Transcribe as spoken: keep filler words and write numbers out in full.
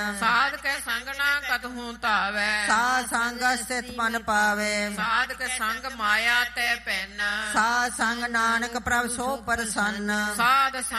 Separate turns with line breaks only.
ਸਾਧ ਕੇ ਸੰਗ ਨਾ ਕਤਹੂ ਧਾਵੈ,
ਸਾਧ ਸੰਗ ਸਥਿਤ ਮਨ ਪਾਵੇ।
ਸਾਧ ਕੇ ਸੰਗ ਮਾਇਆ ਤੈ ਪੈਨ,
ਸਾਧ ਸੰਗ ਨਾਨਕ ਪ੍ਰਭ ਸੋ ਪ੍ਰਸੰਨ।
ਸਾਧ